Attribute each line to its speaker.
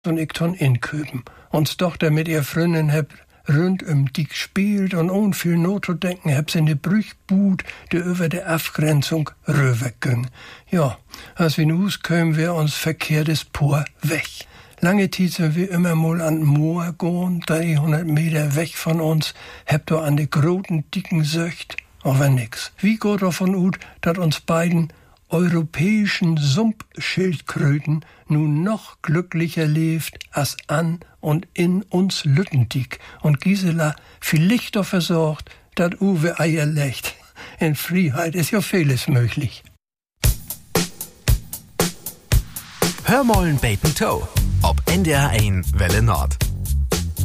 Speaker 1: und ich ton inköpen. Uns Tochter mit ihr Freundin heb rund die gespielt und ohne viel Not zu denken, hab sie in die Brüchbud, die über der Abgrenzung rüberging. Ja, als wir in Hus kämen, wär uns verkehrtes Por weg. Lange Zeit sind wir immer mal an Moor gehen, 300 Meter weg von uns, habt ihr an die großen, dicken Söcht, aber nix. Wie geht davon ut, dass uns beiden europäischen Sumpfschildkröten nun noch glücklicher lebt als an und in uns Lüttendick und Gisela viel Lichter versorgt, dat Uwe Eier legt. In Freiheit ist ja vieles möglich.
Speaker 2: Hör mollen Bacon Toe, ob NDR1 Welle Nord.